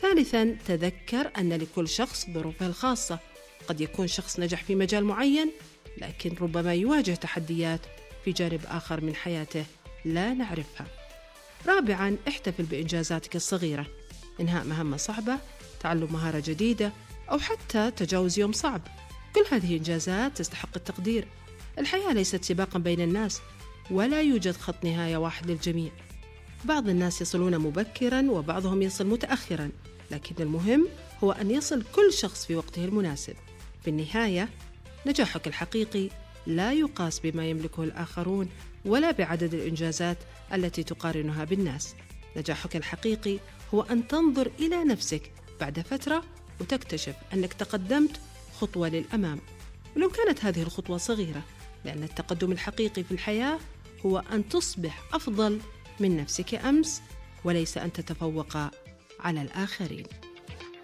ثالثاً، تذكر أن لكل شخص ظروفه الخاصة. قد يكون شخص نجح في مجال معين، لكن ربما يواجه تحديات في جانب آخر من حياته لا نعرفها. رابعاً، احتفل بإنجازاتك الصغيرة. إنهاء مهمة صعبة، تعلم مهارة جديدة، أو حتى تجاوز يوم صعب، كل هذه إنجازات تستحق التقدير. الحياة ليست سباقاً بين الناس، ولا يوجد خط نهاية واحد للجميع. بعض الناس يصلون مبكراً وبعضهم يصل متأخراً، لكن المهم هو أن يصل كل شخص في وقته المناسب. في النهاية، نجاحك الحقيقي لا يقاس بما يملكه الآخرون ولا بعدد الإنجازات التي تقارنها بالناس. نجاحك الحقيقي هو أن تنظر إلى نفسك بعد فترة وتكتشف أنك تقدمت خطوة للأمام، ولو كانت هذه الخطوة صغيرة، لأن التقدم الحقيقي في الحياة هو أن تصبح أفضل من نفسك أمس، وليس أن تتفوق على الآخرين.